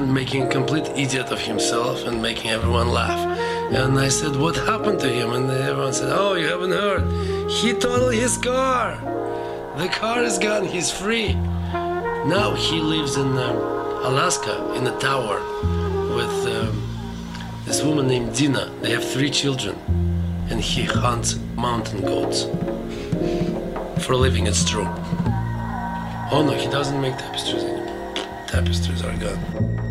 and making a complete idiot of himself and making everyone laugh. And I said, what happened to him? And everyone said, oh, you haven't heard. He totaled his car. The car is gone, he's free. Now he lives in Alaska in a tower with this woman named Dina. They have 3 children. And he hunts mountain goats. For a living, it's true. Oh no, he doesn't make tapestries anymore. Tapestries are gone.